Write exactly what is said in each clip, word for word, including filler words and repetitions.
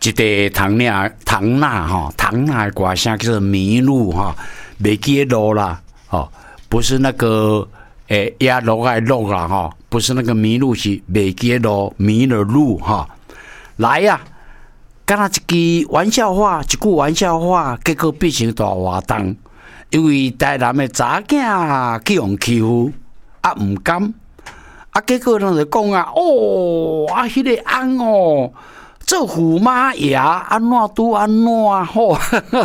一个唐娜唐娜哈唐娜的歌声叫做迷路哈，袂记路啦，哦，不是那个诶压路爱路啦哈，不是那个迷路是袂记路迷了路哈。来呀、啊，敢若一句玩笑话，一句玩笑话，结果变成大活动，因为台南的查囝去用欺负，啊唔甘，啊结果人就讲啊，哦，啊迄、那个翁哦。做驸马爷安怎拄安怎好，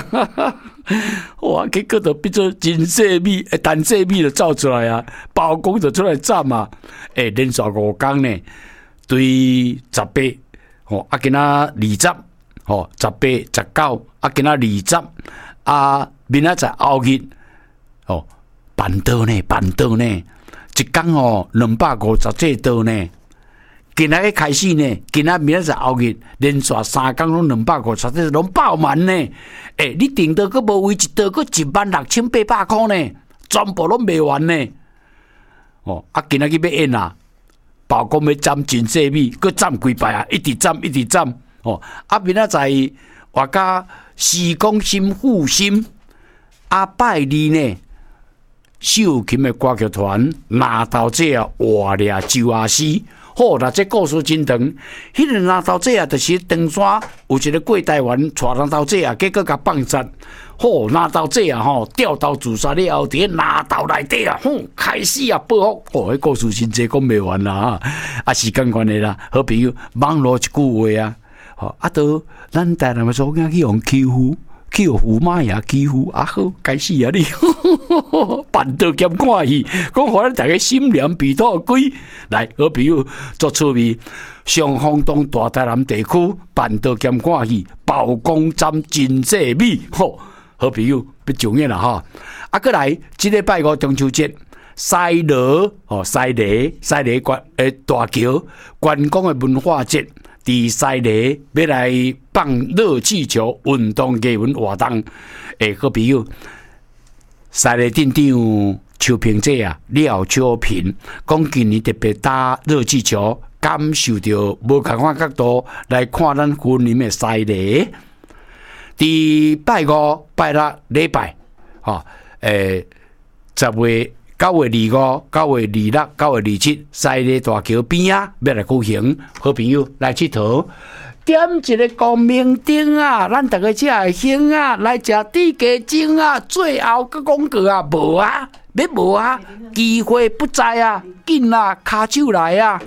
哇！结果就变做真细米，诶，陈细米就走出来啊，包公就出来站啊，诶，连续五天呢，对十八，哦，啊，今仔二十，哦，十八、十九，啊，今仔二十，啊，明仔载后日，哦，办桌呢，办桌呢，一天哦，两百五十只桌呢。今仔日开始呢，今仔明仔载后日，连续三天拢两百五十只，拢爆满呢。诶、欸，你订到佫无位一桌，佫一万六千八百块呢，全部拢卖完呢。哦，啊，今仔日要演啊，包公要斩真细米，佫斩几摆啊，一直斩一直斩。哦，啊，明仔载我甲施公心复心，啊拜二呢。秀琴的歌剧团拿刀仔啊，活掠周阿师。好啦，这故事真长。迄个拿刀仔啊，就是长山有一个过台湾带拿刀仔啊，结果甲放杀。好，拿刀仔啊，吼掉刀自杀了后，伫拿刀内底啊，吼开始啊报复。哦，迄故事真济讲袂完啦哈，啊时间关系啦。好朋友，网络一句话啊，吼啊都咱台南的所囝去用欺负。去有驸马爷欺负啊好，开始啊你，办桌兼看戏，讲互咱大家心凉鼻土鬼。来，好朋友做趣味，上方东大台南地区办桌兼看戏，曝光斩真细米，吼，好朋友要上演啦哈。啊，过来，即礼拜五中秋节，西螺哦，西螺西螺关诶大桥观光的文化节。伫西螺要来放热气球运动艺文活动，诶，好朋友，西螺镇长邱平姐啊，廖秋平讲今年特别打热气球，感受到无同款角度来看咱云林的西螺。伫拜五、拜六礼拜，吼，诶，十月。九月二五、九月二六、九月二七，西螺大桥边啊，要来举行，好朋友来佚佗，点一个光明灯啊，咱大家才会兴啊，来食猪鸡精啊，最后个广告啊，无啊，要无啊，机会不在啊，紧啊，卡手来啊，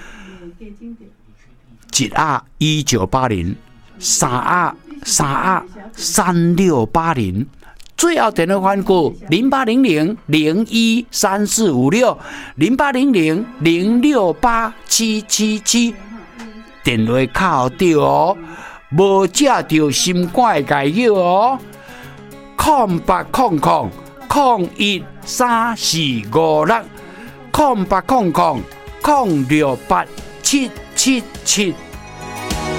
一啊一九八零，三啊三啊三六八零。最后电话番号零八零零零一三四五六零八零零零六八七七七，电话靠着哦，无接到心肝的解药哦，空八空空空一三四五六空八空空空六八七七七。